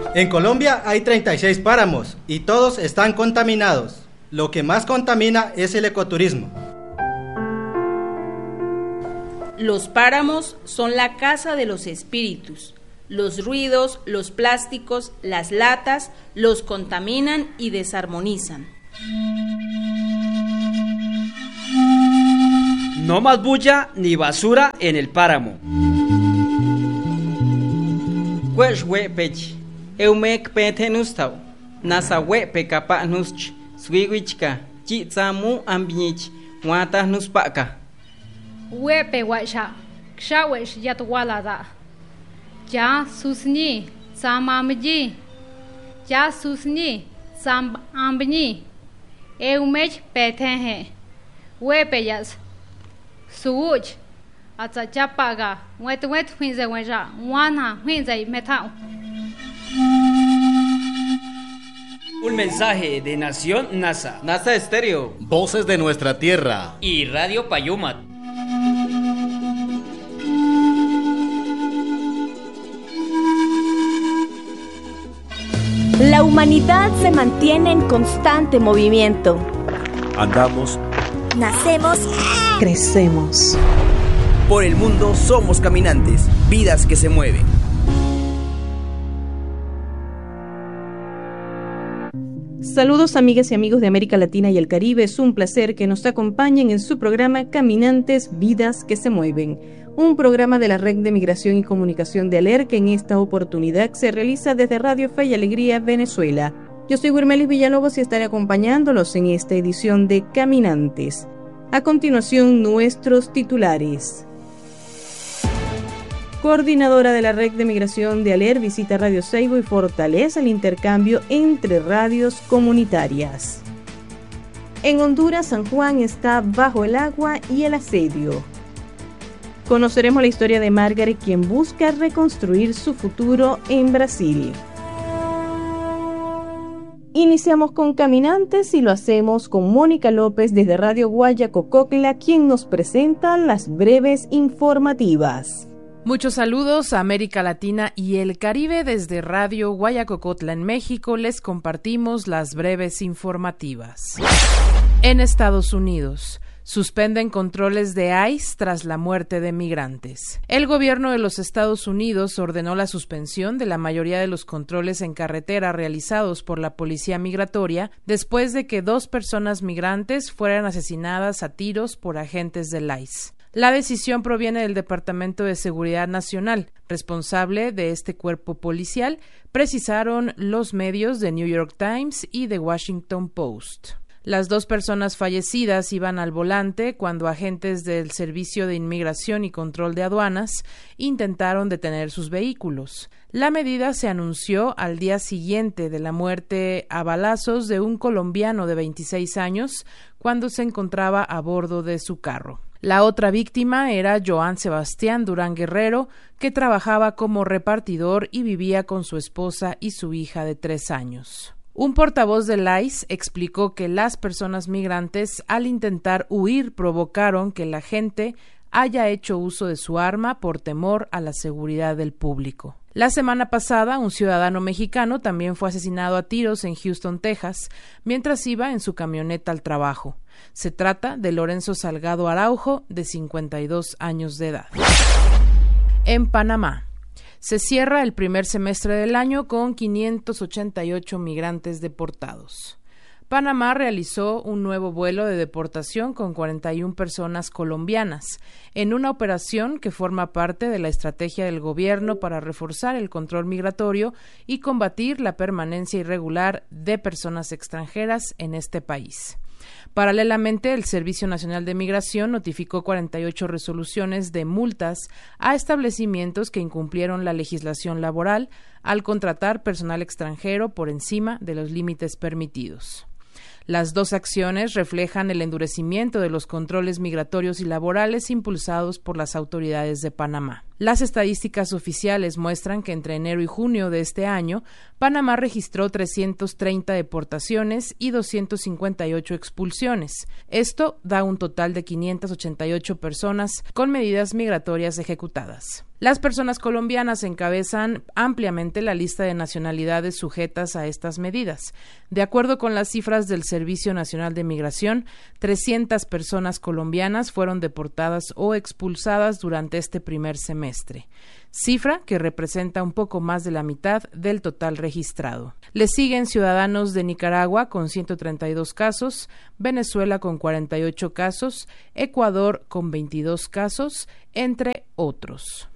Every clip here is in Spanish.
En Colombia hay 36 páramos y todos están contaminados. Lo que más contamina es el ecoturismo. Los páramos son la casa de los espíritus. Los ruidos, los plásticos, las latas los contaminan y desarmonizan. No más bulla ni basura en el páramo. Hueshwe pech, eumek petenustau, nasawe pekapa nusch, swiwichka, chitzamu ambinich, wata nuspaka. Wepe waisha, kshawesh yatwalada. Ya susni, samamji. Ya susni, sam ambni. Eumech petenhe. Wepe yas. Suuch. Atzachapaga. Wet huinze wenja. Wana huinze metao. Un mensaje de Nación NASA. NASA Estéreo. Voces de nuestra tierra. Y Radio Payumat. La humanidad se mantiene en constante movimiento. Andamos, nacemos, crecemos. Por el mundo somos caminantes, vidas que se mueven. Saludos amigas y amigos de América Latina y el Caribe, es un placer que nos acompañen en su programa Caminantes, Vidas que se Mueven, un programa de la Red de Migración y Comunicación de ALER que en esta oportunidad se realiza desde Radio Fe y Alegría, Venezuela. Yo soy Wirmelis Villalobos y estaré acompañándolos en esta edición de Caminantes. A continuación, nuestros titulares. Coordinadora de la Red de Migración de ALER visita Radio Seibo y fortalece el intercambio entre radios comunitarias. En Honduras, San Juan está bajo el agua y el asedio. Conoceremos la historia de Margaret, quien busca reconstruir su futuro en Brasil. Iniciamos con Caminantes y lo hacemos con Mónica López desde Radio Guayacococla, quien nos presenta las breves informativas. Muchos saludos a América Latina y el Caribe desde Radio Guayacocotla en México. Les compartimos las breves informativas. En Estados Unidos, suspenden controles de ICE tras la muerte de migrantes. El gobierno de los Estados Unidos ordenó la suspensión de la mayoría de los controles en carretera realizados por la policía migratoria después de que 2 personas migrantes fueran asesinadas a tiros por agentes del ICE. La decisión proviene del Departamento de Seguridad Nacional, responsable de este cuerpo policial, precisaron los medios de New York Times y The Washington Post. Las 2 personas fallecidas iban al volante cuando agentes del Servicio de Inmigración y Control de Aduanas intentaron detener sus vehículos. La medida se anunció al día siguiente de la muerte a balazos de un colombiano de 26 años cuando se encontraba a bordo de su carro. La otra víctima era Joan Sebastián Durán Guerrero, que trabajaba como repartidor y vivía con su esposa y su hija de 3 años. Un portavoz del ICE explicó que las personas migrantes, al intentar huir, provocaron que la gente haya hecho uso de su arma por temor a la seguridad del público. La semana pasada, un ciudadano mexicano también fue asesinado a tiros en Houston, Texas, mientras iba en su camioneta al trabajo. Se trata de Lorenzo Salgado Araujo, de 52 años de edad. En Panamá, se cierra el primer semestre del año con 588 migrantes deportados. Panamá realizó un nuevo vuelo de deportación con 41 personas colombianas, en una operación que forma parte de la estrategia del gobierno para reforzar el control migratorio y combatir la permanencia irregular de personas extranjeras en este país. Paralelamente, el Servicio Nacional de Migración notificó 48 resoluciones de multas a establecimientos que incumplieron la legislación laboral al contratar personal extranjero por encima de los límites permitidos. Las 2 acciones reflejan el endurecimiento de los controles migratorios y laborales impulsados por las autoridades de Panamá. Las estadísticas oficiales muestran que entre enero y junio de este año, Panamá registró 330 deportaciones y 258 expulsiones. Esto da un total de 588 personas con medidas migratorias ejecutadas. Las personas colombianas encabezan ampliamente la lista de nacionalidades sujetas a estas medidas. De acuerdo con las cifras del Servicio Nacional de Migración, 300 personas colombianas fueron deportadas o expulsadas durante este primer semestre, cifra que representa un poco más de la mitad del total registrado. Le siguen ciudadanos de Nicaragua con 132 casos, Venezuela con 48 casos, Ecuador con 22 casos, entre otros.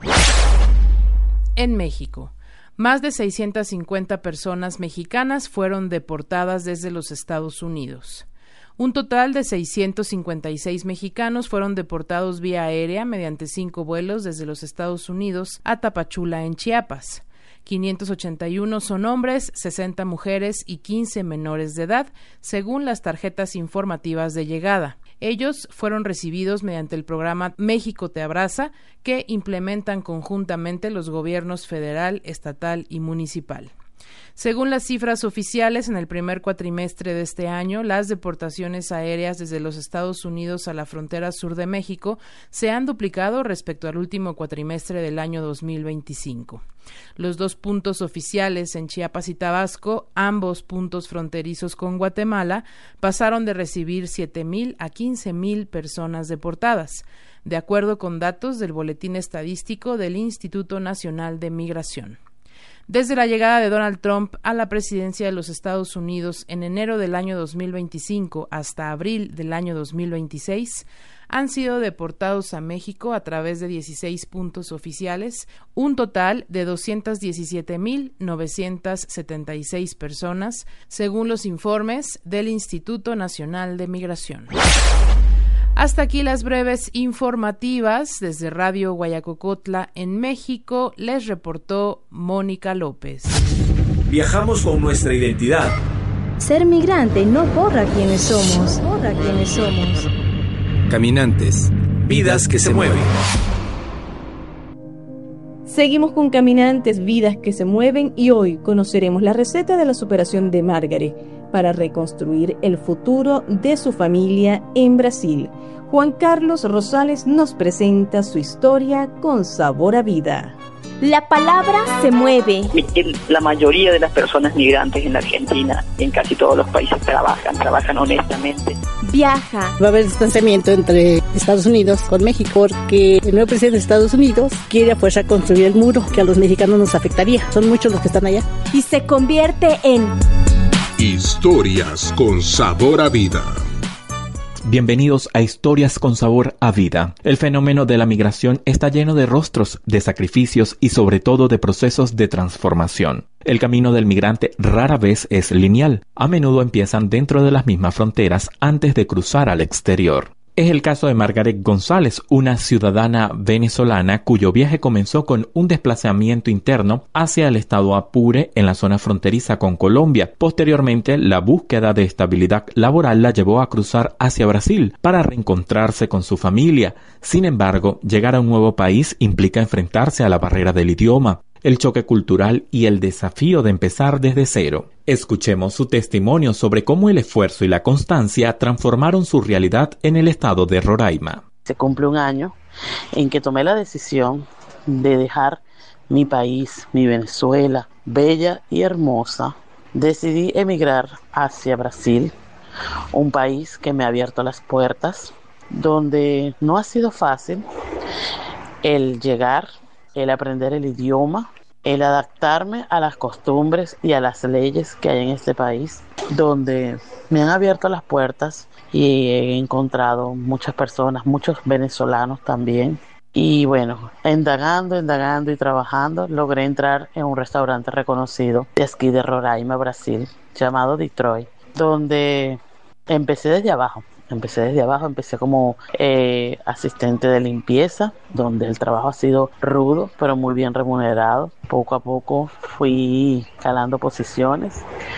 En México, más de 650 personas mexicanas fueron deportadas desde los Estados Unidos. Un total de 656 mexicanos fueron deportados vía aérea mediante 5 vuelos desde los Estados Unidos a Tapachula, en Chiapas. 581 son hombres, 60 mujeres y 15 menores de edad, según las tarjetas informativas de llegada. Ellos fueron recibidos mediante el programa México te abraza, que implementan conjuntamente los gobiernos federal, estatal y municipal. Según las cifras oficiales, en el primer cuatrimestre de este año, las deportaciones aéreas desde los Estados Unidos a la frontera sur de México se han duplicado respecto al último cuatrimestre del año 2025. Los 2 puntos oficiales en Chiapas y Tabasco, ambos puntos fronterizos con Guatemala, pasaron de recibir 7,000 a 15,000 personas deportadas, de acuerdo con datos del Boletín Estadístico del Instituto Nacional de Migración. Desde la llegada de Donald Trump a la presidencia de los Estados Unidos en enero del año 2025 hasta abril del año 2026, han sido deportados a México a través de 16 puntos oficiales, un total de 217,976 personas, según los informes del Instituto Nacional de Migración. Hasta aquí las breves informativas. Desde Radio Guayacocotla, en México, les reportó Mónica López. Viajamos con nuestra identidad. Ser migrante no borra quienes somos. Caminantes, vidas que se mueven. Seguimos con Caminantes, vidas que se mueven, y hoy conoceremos la receta de la superación de Margaret para reconstruir el futuro de su familia en Brasil. Juan Carlos Rosales nos presenta su historia con sabor a vida. La palabra se mueve. La mayoría de las personas migrantes en la Argentina, en casi todos los países, trabajan honestamente. Viaja. Va a haber distanciamiento entre Estados Unidos con México porque el nuevo presidente de Estados Unidos quiere a fuerza construir el muro que a los mexicanos nos afectaría. Son muchos los que están allá. Y se convierte en Historias con sabor a vida. Bienvenidos a Historias con sabor a vida. El fenómeno de la migración está lleno de rostros, de sacrificios y sobre todo de procesos de transformación. El camino del migrante rara vez es lineal. A menudo empiezan dentro de las mismas fronteras antes de cruzar al exterior. Es el caso de Margaret González, una ciudadana venezolana cuyo viaje comenzó con un desplazamiento interno hacia el estado Apure en la zona fronteriza con Colombia. Posteriormente, la búsqueda de estabilidad laboral la llevó a cruzar hacia Brasil para reencontrarse con su familia. Sin embargo, llegar a un nuevo país implica enfrentarse a la barrera del idioma, el choque cultural y el desafío de empezar desde cero. Escuchemos su testimonio sobre cómo el esfuerzo y la constancia transformaron su realidad en el estado de Roraima. Se cumple un año en que tomé la decisión de dejar mi país, mi Venezuela, bella y hermosa. Decidí emigrar hacia Brasil, un país que me ha abierto las puertas, donde no ha sido fácil el llegar, el aprender el idioma, el adaptarme a las costumbres y a las leyes que hay en este país, donde me han abierto las puertas y he encontrado muchas personas, muchos venezolanos también. Y bueno, indagando y trabajando, logré entrar en un restaurante reconocido de aquí de Roraima, Brasil, llamado Detroit, donde empecé desde abajo. Empecé como asistente de limpieza, donde el trabajo ha sido rudo, pero muy bien remunerado. Poco a poco fui escalando posiciones,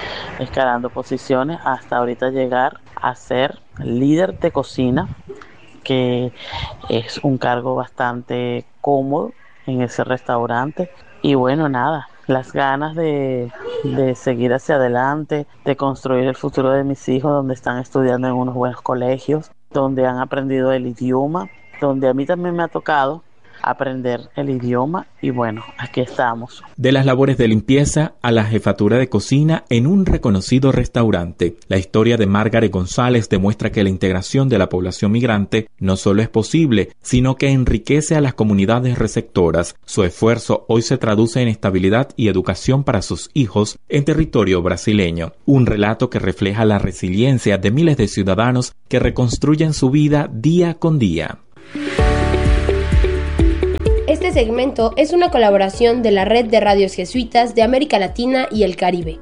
hasta ahorita llegar a ser líder de cocina, que es un cargo bastante cómodo en ese restaurante. Y bueno, nada, las ganas de seguir hacia adelante, de construir el futuro de mis hijos, donde están estudiando en unos buenos colegios, donde han aprendido el idioma, donde a mí también me ha tocado aprender el idioma y bueno, aquí estamos. De las labores de limpieza a la jefatura de cocina en un reconocido restaurante. La historia de Margaret González demuestra que la integración de la población migrante no solo es posible, sino que enriquece a las comunidades receptoras. Su esfuerzo hoy se traduce en estabilidad y educación para sus hijos en territorio brasileño. Un relato que refleja la resiliencia de miles de ciudadanos que reconstruyen su vida día con día. Este segmento es una colaboración de la Red de Radios Jesuitas de América Latina y el Caribe.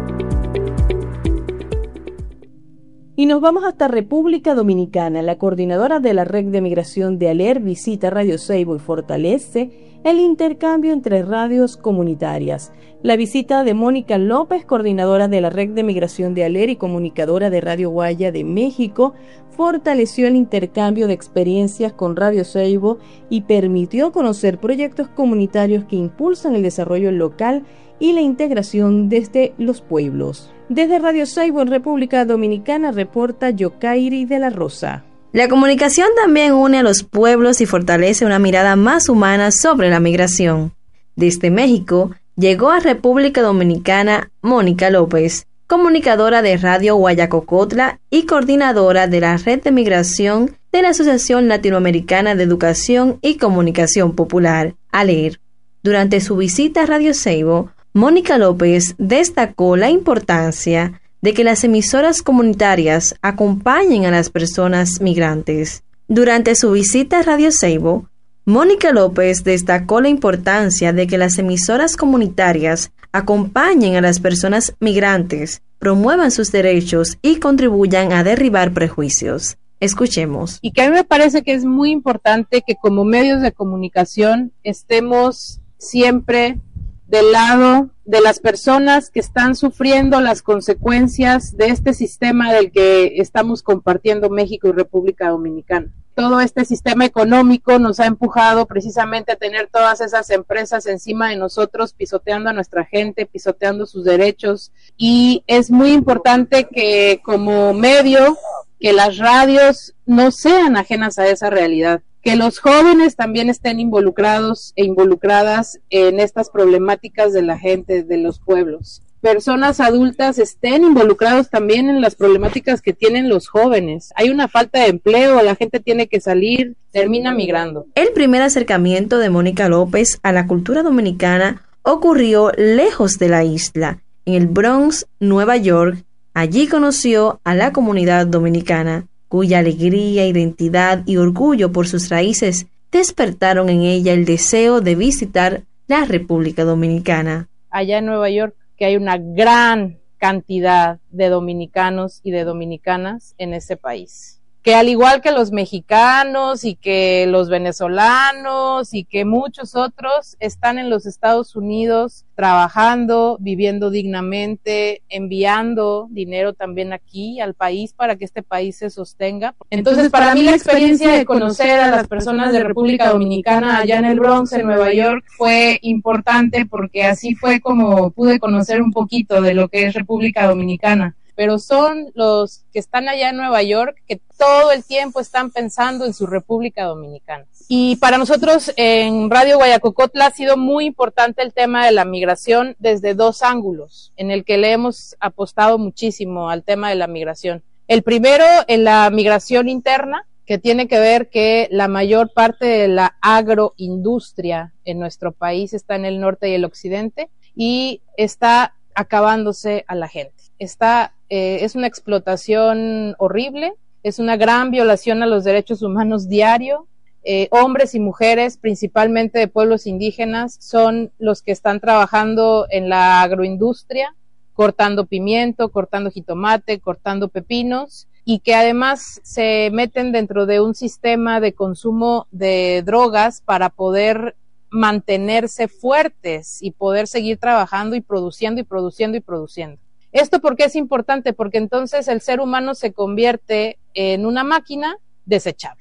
Y nos vamos hasta República Dominicana. La coordinadora de la Red de Migración de ALER visita Radio Seibo y fortalece el intercambio entre radios comunitarias. La visita de Mónica López, coordinadora de la Red de Migración de ALER y comunicadora de Radio Guaya de México, fortaleció el intercambio de experiencias con Radio Seibo y permitió conocer proyectos comunitarios que impulsan el desarrollo local y la integración desde los pueblos. Desde Radio Seibo en República Dominicana reporta Yokairi de la Rosa. La comunicación también une a los pueblos y fortalece una mirada más humana sobre la migración. Desde México llegó a República Dominicana Mónica López, comunicadora de Radio Guayacocotla y coordinadora de la Red de Migración de la Asociación Latinoamericana de Educación y Comunicación Popular, ALER. Durante su visita a Radio Seibo, Mónica López destacó la importancia de que las emisoras comunitarias acompañen a las personas migrantes. Durante su visita a Radio Seibo, Mónica López destacó la importancia de que las emisoras comunitarias acompañen a las personas migrantes, promuevan sus derechos y contribuyan a derribar prejuicios. Escuchemos. Y que a mí me parece que es muy importante que como medios de comunicación estemos siempre del lado de las personas que están sufriendo las consecuencias de este sistema del que estamos compartiendo México y República Dominicana. Todo este sistema económico nos ha empujado precisamente a tener todas esas empresas encima de nosotros, pisoteando a nuestra gente, pisoteando sus derechos, y es muy importante que como medio, que las radios no sean ajenas a esa realidad, que los jóvenes también estén involucrados e involucradas en estas problemáticas de la gente, de los pueblos. Personas adultas estén involucrados también en las problemáticas que tienen los jóvenes. Hay una falta de empleo, la gente tiene que salir, termina migrando. El primer acercamiento de Mónica López a la cultura dominicana ocurrió lejos de la isla, en el Bronx, Nueva York. Allí conoció a la comunidad dominicana, cuya alegría, identidad y orgullo por sus raíces despertaron en ella el deseo de visitar la República Dominicana. Allá en Nueva York, que hay una gran cantidad de dominicanos y de dominicanas en ese país, que al igual que los mexicanos y que los venezolanos y que muchos otros están en los Estados Unidos trabajando, viviendo dignamente, enviando dinero también aquí al país para que este país se sostenga. Entonces, para mí la experiencia de conocer a las personas de República Dominicana allá en el Bronx, en Nueva York, fue importante porque así fue como pude conocer un poquito de lo que es República Dominicana. Pero son los que están allá en Nueva York que todo el tiempo están pensando en su República Dominicana. Y para nosotros en Radio Guayacocotla ha sido muy importante el tema de la migración desde dos ángulos, en el que le hemos apostado muchísimo al tema de la migración. El primero, en la migración interna, que tiene que ver que la mayor parte de la agroindustria en nuestro país está en el norte y el occidente y está acabándose a la gente. Es una explotación horrible, es una gran violación a los derechos humanos diario. Hombres y mujeres, principalmente de pueblos indígenas, son los que están trabajando en la agroindustria, cortando pimiento, cortando jitomate, cortando pepinos, y que además se meten dentro de un sistema de consumo de drogas para poder mantenerse fuertes y poder seguir trabajando y produciendo y produciendo y produciendo. ¿Esto por qué es importante? Porque entonces el ser humano se convierte en una máquina desechable.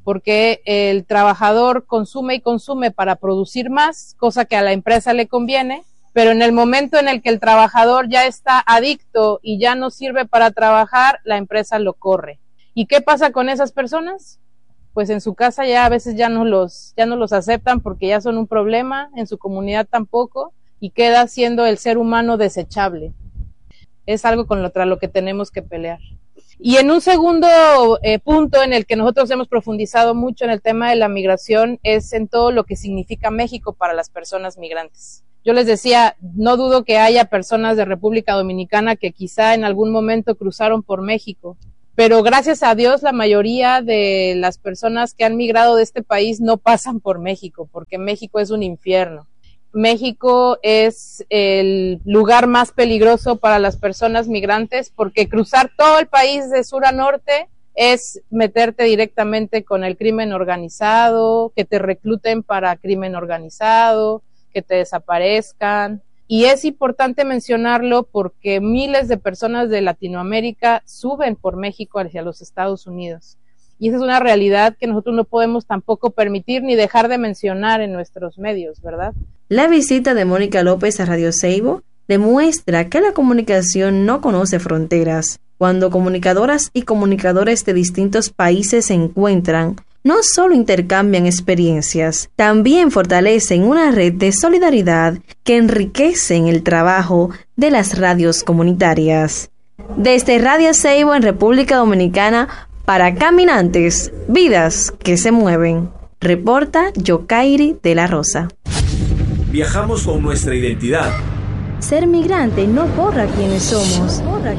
porque el trabajador consume y consume para producir más, cosa que a la empresa le conviene, pero en el momento en el que el trabajador ya está adicto y ya no sirve para trabajar, la empresa lo corre. ¿Y qué pasa con esas personas? Pues en su casa ya a veces ya no los aceptan porque ya son un problema, en su comunidad tampoco, y queda siendo el ser humano desechable. Es algo contra lo que tenemos que pelear. Y en un segundo punto en el que nosotros hemos profundizado mucho en el tema de la migración es en todo lo que significa México para las personas migrantes. Yo les decía, no dudo que haya personas de República Dominicana que quizá en algún momento cruzaron por México, pero gracias a Dios la mayoría de las personas que han migrado de este país no pasan por México, porque México es un infierno. México es el lugar más peligroso para las personas migrantes porque cruzar todo el país de sur a norte es meterte directamente con el crimen organizado, que te recluten para crimen organizado, que te desaparezcan. Y es importante mencionarlo porque miles de personas de Latinoamérica suben por México hacia los Estados Unidos. Y esa es una realidad que nosotros no podemos tampoco permitir ni dejar de mencionar en nuestros medios, ¿verdad? La visita de Mónica López a Radio Seibo demuestra que la comunicación no conoce fronteras. Cuando comunicadoras y comunicadores de distintos países se encuentran, no solo intercambian experiencias, también fortalecen una red de solidaridad que enriquecen el trabajo de las radios comunitarias. Desde Radio Seibo en República Dominicana, para Caminantes, vidas que se mueven. Reporta Yokairi de la Rosa. Viajamos con nuestra identidad. Ser migrante no borra quienes somos.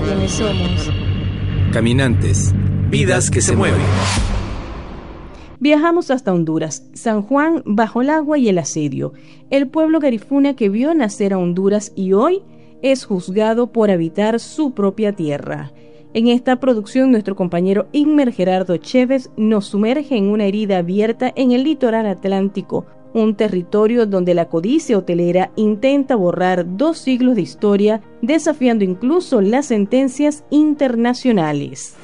Caminantes, vidas que se mueven. Viajamos hasta Honduras, San Juan bajo el agua y el asedio, el pueblo garifuna que vio nacer a Honduras y hoy es juzgado por habitar su propia tierra. En esta producción, nuestro compañero Inmer Gerardo Chévez nos sumerge en una herida abierta en el litoral atlántico, un territorio donde la codicia hotelera intenta borrar 2 siglos de historia, desafiando incluso las sentencias internacionales.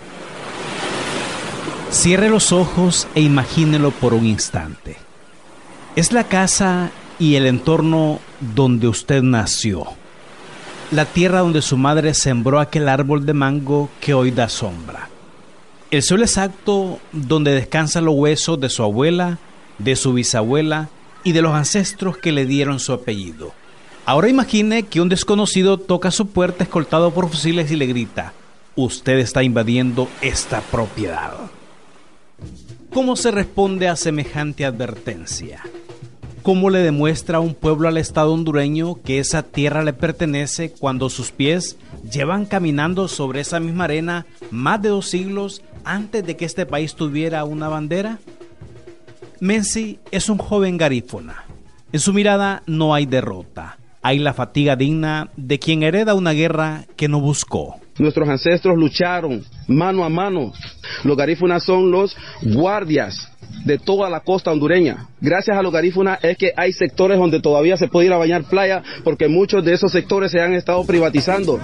Cierre los ojos e imagínelo por un instante. Es la casa y el entorno donde usted nació. La tierra donde su madre sembró aquel árbol de mango que hoy da sombra. El suelo exacto donde descansan los huesos de su abuela, de su bisabuela y de los ancestros que le dieron su apellido. Ahora imagine que un desconocido toca su puerta escoltado por fusiles y le grita: usted está invadiendo esta propiedad. ¿Cómo se responde a semejante advertencia? ¿Cómo le demuestra a un pueblo al Estado hondureño que esa tierra le pertenece cuando sus pies llevan caminando sobre esa misma arena más de 2 siglos antes de que este país tuviera una bandera? Menzi es un joven garífuna. En su mirada no hay derrota. Hay la fatiga digna de quien hereda una guerra que no buscó. Nuestros ancestros lucharon mano a mano. Los garífunas son los guardias de toda la costa hondureña. Gracias a los garífunas es que hay sectores donde todavía se puede ir a bañar playa, porque muchos de esos sectores se han estado privatizando.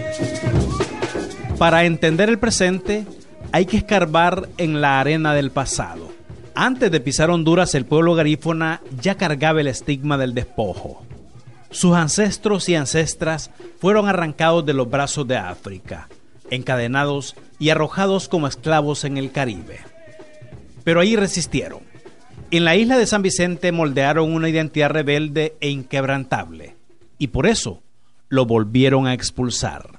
Para entender el presente, hay que escarbar en la arena del pasado. Antes de pisar Honduras, el pueblo garífuna ya cargaba el estigma del despojo. Sus ancestros y ancestras fueron arrancados de los brazos de África, encadenados y arrojados como esclavos en el Caribe. Pero ahí resistieron. En la isla de San Vicente moldearon una identidad rebelde e inquebrantable, y por eso lo volvieron a expulsar.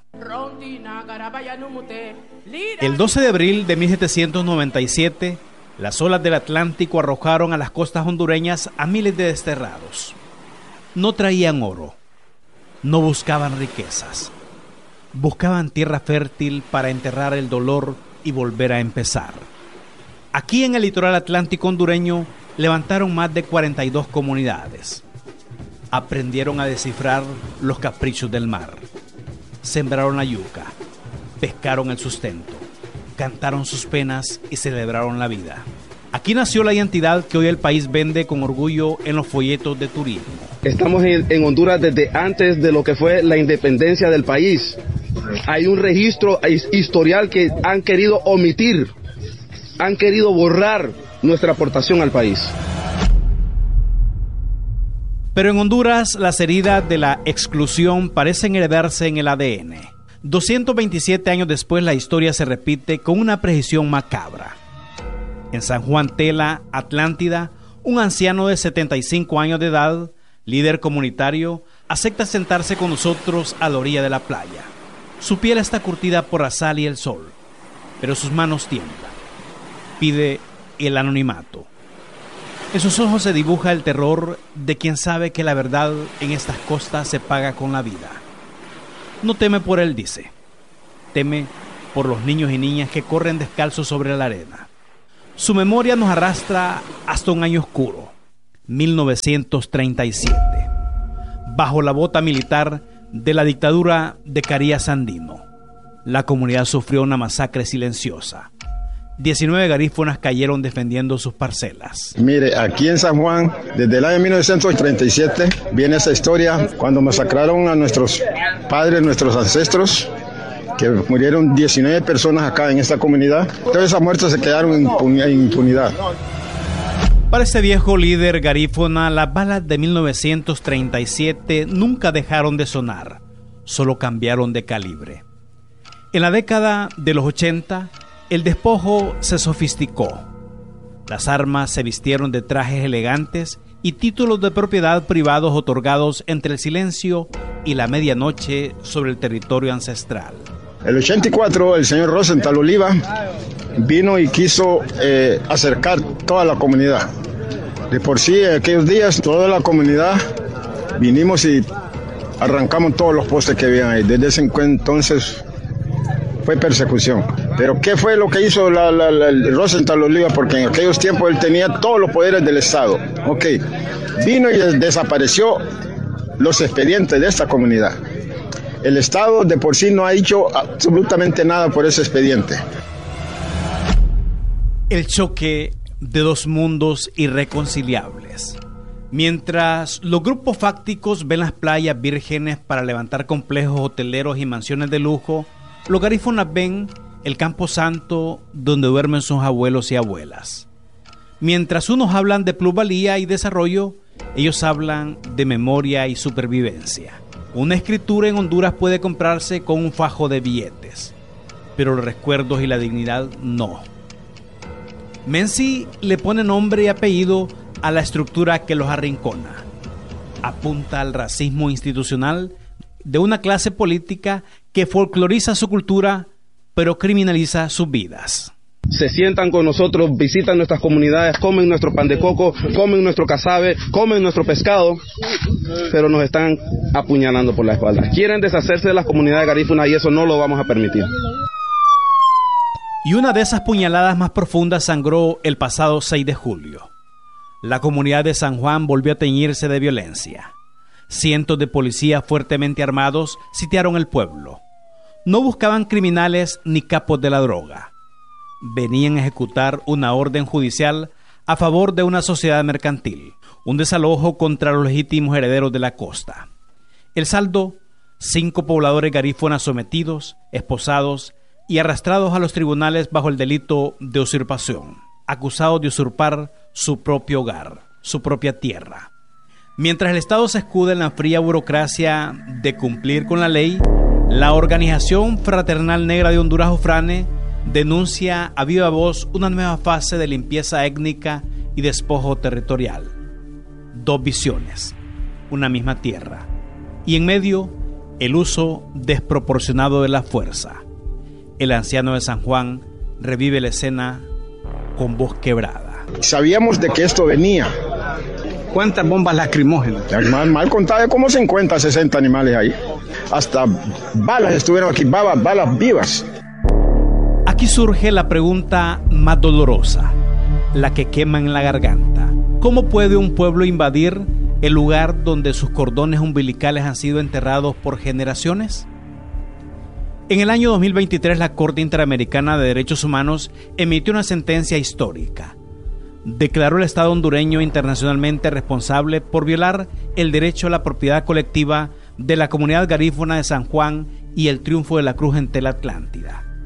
El 12 de abril de 1797, las olas del Atlántico arrojaron a las costas hondureñas a miles de desterrados. No traían oro, no buscaban riquezas, buscaban tierra fértil para enterrar el dolor y volver a empezar. Aquí en el litoral atlántico hondureño levantaron más de 42 comunidades. Aprendieron a descifrar los caprichos del mar, sembraron la yuca, pescaron el sustento, cantaron sus penas y celebraron la vida. Aquí nació la identidad que hoy el país vende con orgullo en los folletos de turismo. Estamos en Honduras desde antes de lo que fue la independencia del país. Hay un registro historial que han querido omitir, han querido borrar nuestra aportación al país. Pero en Honduras, las heridas de la exclusión parecen heredarse en el ADN. 227 años después, la historia se repite con una precisión macabra. En San Juan Tela, Atlántida, un anciano de 75 años de edad, líder comunitario, acepta sentarse con nosotros a la orilla de la playa. Su piel está curtida por la sal y el sol, pero sus manos tiemblan. Pide el anonimato. En sus ojos se dibuja el terror de quien sabe que la verdad en estas costas se paga con la vida. No teme por él, dice. Teme por los niños y niñas que corren descalzos sobre la arena. Su memoria nos arrastra hasta un año oscuro, 1937, bajo la bota militar de la dictadura de Carías Sandino. La comunidad sufrió una masacre silenciosa. 19 garífunas cayeron defendiendo sus parcelas. Mire, aquí en San Juan, desde el año 1937, viene esa historia cuando masacraron a nuestros padres, nuestros ancestros, que murieron 19 personas acá en esta comunidad. Todas esas muertes se quedaron en impunidad. Para este viejo líder garífuna, las balas de 1937 nunca dejaron de sonar, solo cambiaron de calibre. En la década de los 80, el despojo se sofisticó. Las armas se vistieron de trajes elegantes y títulos de propiedad privados otorgados entre el silencio y la medianoche sobre el territorio ancestral. El 84, el señor Rosenthal Oliva vino y quiso acercar toda la comunidad. De por sí, en aquellos días, toda la comunidad vinimos y arrancamos todos los postes que habían ahí. Desde ese entonces fue persecución. Pero ¿qué fue lo que hizo el Rosenthal Oliva? Porque en aquellos tiempos él tenía todos los poderes del Estado. Vino y desapareció los expedientes de esta comunidad. El Estado de por sí no ha hecho absolutamente nada por ese expediente. El choque de dos mundos irreconciliables. Mientras los grupos fácticos ven las playas vírgenes para levantar complejos hoteleros y mansiones de lujo, los garífunas ven el campo santo donde duermen sus abuelos y abuelas. Mientras unos hablan de plusvalía y desarrollo, ellos hablan de memoria y supervivencia. Una escritura en Honduras puede comprarse con un fajo de billetes, pero los recuerdos y la dignidad no. Menzi le pone nombre y apellido a la estructura que los arrincona. Apunta al racismo institucional de una clase política que folcloriza su cultura, pero criminaliza sus vidas. Se sientan con nosotros, visitan nuestras comunidades, comen nuestro pan de coco, comen nuestro casabe, comen nuestro pescado, pero nos están apuñalando por la espalda. Quieren deshacerse de las comunidades garífunas y eso no lo vamos a permitir. Y una de esas puñaladas más profundas sangró el pasado 6 de julio. La comunidad de San Juan volvió a teñirse de violencia. Cientos de policías fuertemente armados sitiaron el pueblo. No buscaban criminales ni capos de la droga. Venían a ejecutar una orden judicial a favor de una sociedad mercantil, un desalojo contra los legítimos herederos de la costa. El saldo: 5 pobladores garífunas sometidos, esposados y arrastrados a los tribunales bajo el delito de usurpación, acusados de usurpar su propio hogar, su propia tierra. Mientras el Estado se escuda en la fría burocracia de cumplir con la ley, la Organización Fraternal Negra de Honduras, OFRANE, denuncia a viva voz una nueva fase de limpieza étnica y despojo territorial. 2 visiones, una misma tierra, y en medio el uso desproporcionado de la fuerza. El anciano de San Juan revive la escena con voz quebrada. Sabíamos de que esto venía. ¿Cuántas bombas lacrimógenas? Mal contado, de como 50, 60 animales ahí. Hasta balas estuvieron aquí, balas vivas. Aquí surge la pregunta más dolorosa, la que quema en la garganta. ¿Cómo puede un pueblo invadir el lugar donde sus cordones umbilicales han sido enterrados por generaciones? En el año 2023, la Corte Interamericana de Derechos Humanos emitió una sentencia histórica. Declaró el Estado hondureño internacionalmente responsable por violar el derecho a la propiedad colectiva de la comunidad garífuna de San Juan y el triunfo de la Cruz en Tela Atlántida.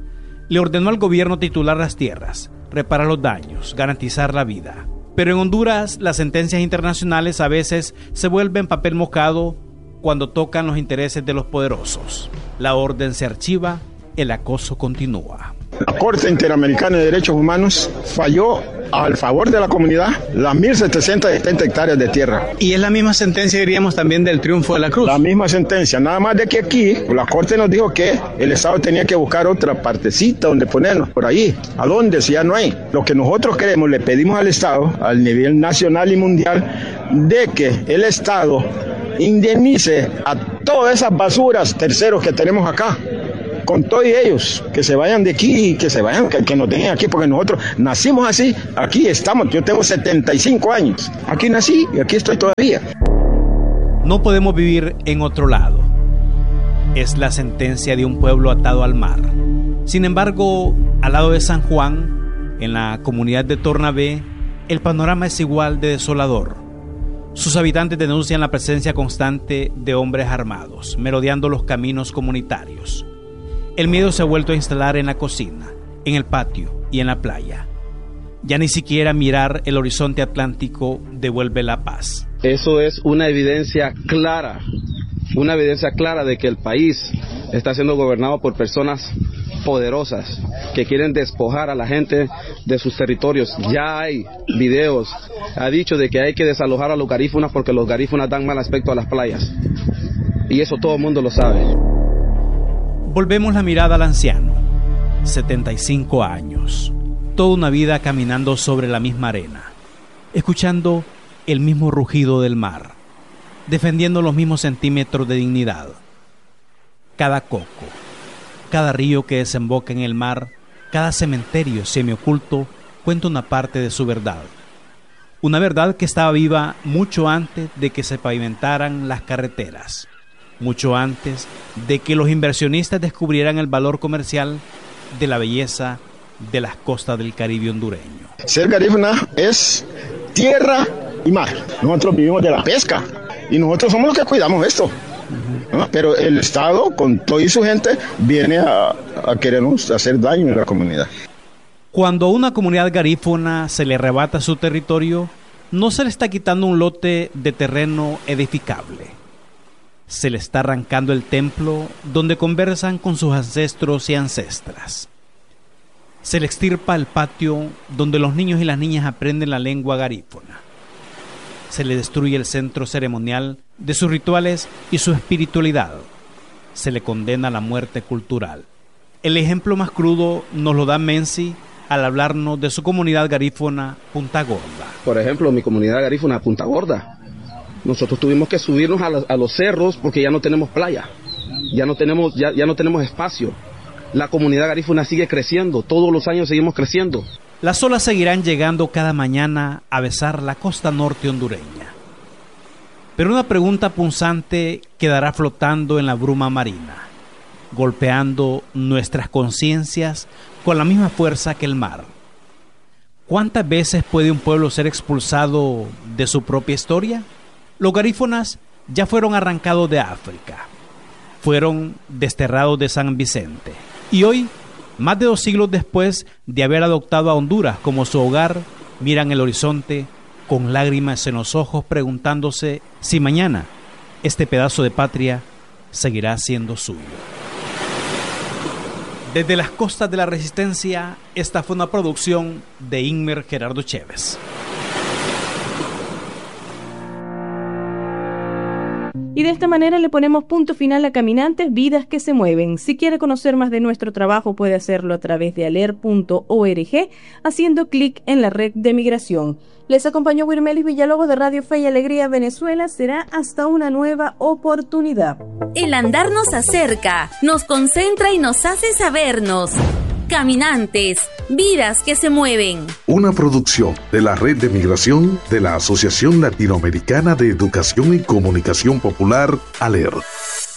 Le ordenó al gobierno titular las tierras, reparar los daños, garantizar la vida. Pero en Honduras las sentencias internacionales a veces se vuelven papel mojado cuando tocan los intereses de los poderosos. La orden se archiva, el acoso continúa. La Corte Interamericana de Derechos Humanos falló al favor de la comunidad las 1.770 hectáreas de tierra. Y es la misma sentencia, diríamos, también del triunfo de la Cruz. La misma sentencia, nada más de que aquí la Corte nos dijo que el Estado tenía que buscar otra partecita donde ponernos, por ahí. ¿A dónde? Si ya no hay. Lo que nosotros queremos, le pedimos al Estado, al nivel nacional y mundial, de que el Estado indemnice a todas esas basuras terceros que tenemos acá. Con todos ellos, que se vayan de aquí, que se vayan, que nos dejen aquí, porque nosotros nacimos así, aquí estamos, yo tengo 75 años, aquí nací y aquí estoy todavía. No podemos vivir en otro lado. Es la sentencia de un pueblo atado al mar. Sin embargo, al lado de San Juan, en la comunidad de Tornabé, el panorama es igual de desolador. Sus habitantes denuncian la presencia constante de hombres armados, merodeando los caminos comunitarios. El miedo se ha vuelto a instalar en la cocina, en el patio y en la playa. Ya ni siquiera mirar el horizonte atlántico devuelve la paz. Eso es una evidencia clara de que el país está siendo gobernado por personas poderosas que quieren despojar a la gente de sus territorios. Ya hay videos, ha dicho de que hay que desalojar a los garífunas porque los garífunas dan mal aspecto a las playas. Y eso todo el mundo lo sabe. Volvemos la mirada al anciano, 75 años, toda una vida caminando sobre la misma arena, escuchando el mismo rugido del mar, defendiendo los mismos centímetros de dignidad. Cada coco, cada río que desemboca en el mar, cada cementerio semioculto cuenta una parte de su verdad. Una verdad que estaba viva mucho antes de que se pavimentaran las carreteras. Mucho antes de que los inversionistas descubrieran el valor comercial de la belleza de las costas del Caribe hondureño. Ser garífuna es tierra y mar. Nosotros vivimos de la pesca y nosotros somos los que cuidamos esto. ¿No? Pero el Estado, con toda su gente, viene a querernos hacer daño en la comunidad. Cuando a una comunidad garífuna se le arrebata su territorio, no se le está quitando un lote de terreno edificable. Se le está arrancando el templo donde conversan con sus ancestros y ancestras. Se le extirpa el patio donde los niños y las niñas aprenden la lengua garífuna. Se le destruye el centro ceremonial de sus rituales y su espiritualidad. Se le condena a la muerte cultural. El ejemplo más crudo nos lo da Menzi al hablarnos de su comunidad garífuna Punta Gorda. Por ejemplo, mi comunidad garífuna Punta Gorda. Nosotros tuvimos que subirnos a los cerros porque ya no tenemos playa, ya no tenemos espacio. La comunidad garífuna sigue creciendo, todos los años seguimos creciendo. Las olas seguirán llegando cada mañana a besar la costa norte hondureña. Pero una pregunta punzante quedará flotando en la bruma marina, golpeando nuestras conciencias con la misma fuerza que el mar. ¿Cuántas veces puede un pueblo ser expulsado de su propia historia? Los garífunas ya fueron arrancados de África, fueron desterrados de San Vicente. Y hoy, más de 2 siglos después de haber adoptado a Honduras como su hogar, miran el horizonte con lágrimas en los ojos preguntándose si mañana este pedazo de patria seguirá siendo suyo. Desde las costas de la Resistencia, esta fue una producción de Inmer Gerardo Chévez. Y de esta manera le ponemos punto final a Caminantes, Vidas que se Mueven. Si quiere conocer más de nuestro trabajo, puede hacerlo a través de aler.org, haciendo clic en la red de migración. Les acompañó Wirmelis Villalobos de Radio Fe y Alegría Venezuela. Será hasta una nueva oportunidad. El andar nos acerca, nos concentra y nos hace sabernos. Caminantes, vidas que se mueven. Una producción de la Red de Migración de la Asociación Latinoamericana de Educación y Comunicación Popular, ALER.